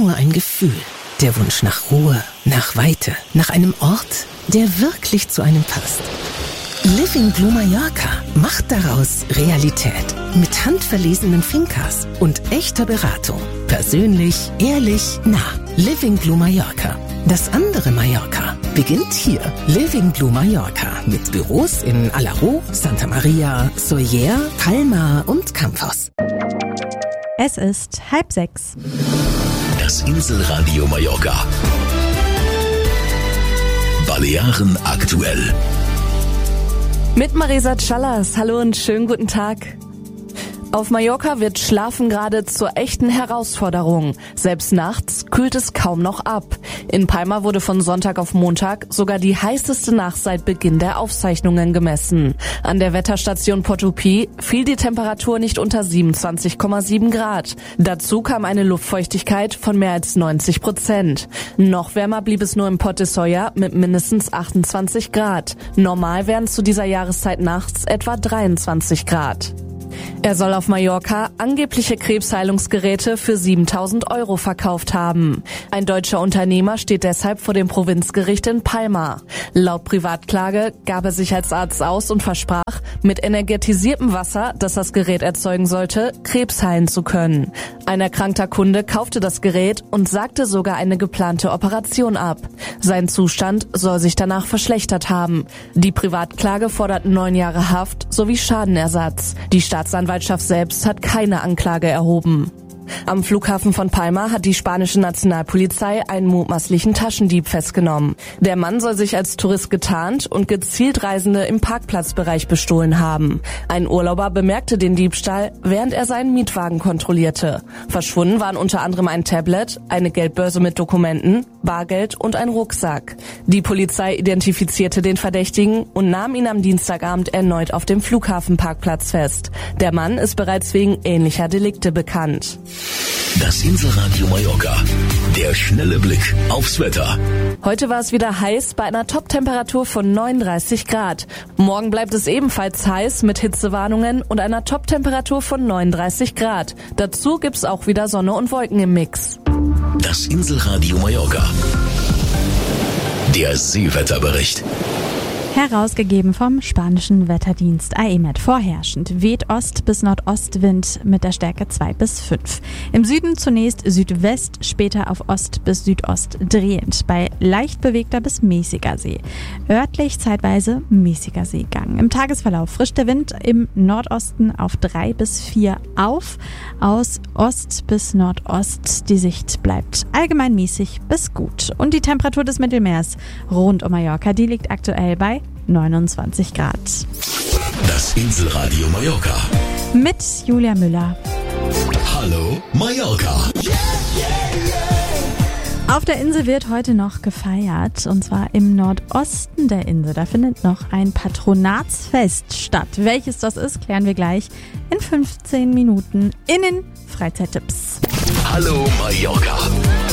nur ein Gefühl. Der Wunsch nach Ruhe, nach Weite, nach einem Ort, der wirklich zu einem passt. Living Blue Mallorca macht daraus Realität. Mit handverlesenen Fincas und echter Beratung. Persönlich, ehrlich, nah. Living Blue Mallorca. Das andere Mallorca beginnt hier. Living Blue Mallorca mit Büros in Alaró, Santa Maria, Sóller, Palma und Campos. Es ist 5:30. Das Inselradio Mallorca. Balearen aktuell. Mit Marisa Callas. Hallo und schönen guten Tag. Auf Mallorca wird Schlafen gerade zur echten Herausforderung. Selbst nachts kühlt es kaum noch ab. In Palma wurde von Sonntag auf Montag sogar die heißeste Nacht seit Beginn der Aufzeichnungen gemessen. An der Wetterstation Portopí fiel die Temperatur nicht unter 27,7 Grad. Dazu kam eine Luftfeuchtigkeit von mehr als 90%. Noch wärmer blieb es nur im Port de Sóller mit mindestens 28 Grad. Normal wären zu dieser Jahreszeit nachts etwa 23 Grad. Er soll auf Mallorca angebliche Krebsheilungsgeräte für 7.000 € verkauft haben. Ein deutscher Unternehmer steht deshalb vor dem Provinzgericht in Palma. Laut Privatklage gab er sich als Arzt aus und versprach, mit energetisiertem Wasser, das das Gerät erzeugen sollte, Krebs heilen zu können. Ein erkrankter Kunde kaufte das Gerät und sagte sogar eine geplante Operation ab. Sein Zustand soll sich danach verschlechtert haben. Die Privatklage fordert 9 Jahre Haft sowie Schadenersatz. Die Staatsanwaltschaft selbst hat keine Anklage erhoben. Am Flughafen von Palma hat die spanische Nationalpolizei einen mutmaßlichen Taschendieb festgenommen. Der Mann soll sich als Tourist getarnt und gezielt Reisende im Parkplatzbereich bestohlen haben. Ein Urlauber bemerkte den Diebstahl, während er seinen Mietwagen kontrollierte. Verschwunden waren unter anderem ein Tablet, eine Geldbörse mit Dokumenten, Bargeld und ein Rucksack. Die Polizei identifizierte den Verdächtigen und nahm ihn am Dienstagabend erneut auf dem Flughafenparkplatz fest. Der Mann ist bereits wegen ähnlicher Delikte bekannt. Das Inselradio Mallorca. Der schnelle Blick aufs Wetter. Heute war es wieder heiß bei einer Top-Temperatur von 39 Grad. Morgen bleibt es ebenfalls heiß mit Hitzewarnungen und einer Top-Temperatur von 39 Grad. Dazu gibt's auch wieder Sonne und Wolken im Mix. Das Inselradio Mallorca. Der Seewetterbericht. Herausgegeben vom spanischen Wetterdienst AEMET. Vorherrschend weht Ost- bis Nordostwind mit der Stärke 2 bis 5. Im Süden zunächst Südwest, später auf Ost bis Südost drehend. Bei leicht bewegter bis mäßiger See. Örtlich zeitweise mäßiger Seegang. Im Tagesverlauf frischt der Wind im Nordosten auf 3 bis 4 auf. Aus Ost bis Nordost die Sicht bleibt allgemein mäßig bis gut. Und die Temperatur des Mittelmeers rund um Mallorca, die liegt aktuell bei 29 Grad. Das Inselradio Mallorca. Mit Julia Müller. Hallo Mallorca. Auf der Insel wird heute noch gefeiert, und zwar im Nordosten der Insel. Da findet noch ein Patronatsfest statt. Welches das ist, klären wir gleich in 15 Minuten in den Freizeittipps. Hallo Mallorca.